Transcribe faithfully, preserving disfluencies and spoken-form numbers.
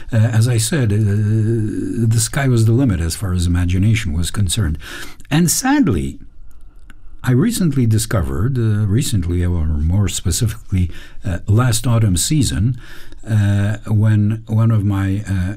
uh, as I said, uh, the sky was the limit as far as imagination was concerned. And sadly, I recently discovered, uh, recently, or more specifically, uh, last autumn season, uh, when one of my uh,